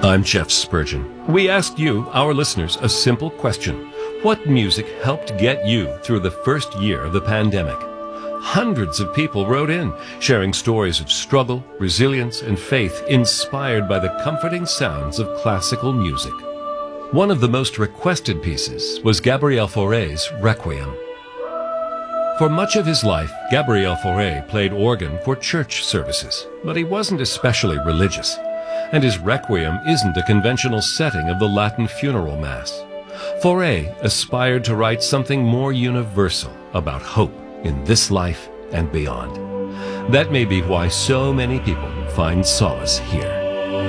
I'm Jeff Spurgeon. We asked you, our listeners, a simple question. What music helped get you through the first year of the pandemic? Hundreds of people wrote in, sharing stories of struggle, resilience, and faith inspired by the comforting sounds of classical music. One of the most requested pieces was Gabriel Fauré's Requiem. For much of his life, Gabriel Fauré played organ for church services, but he wasn't especially religious, and his Requiem isn't a conventional setting of the Latin funeral mass. Fauré aspired to write something more universal about hope in this life and beyond. That may be why so many people find solace here.